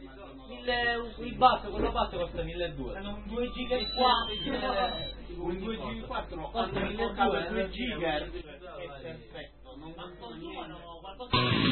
il basso, quello basso costa 1200. Hanno un 2 giga e 4. Un 2 giga e 4 costa hanno 1200, 2 giga. È perfetto, non consuma niente.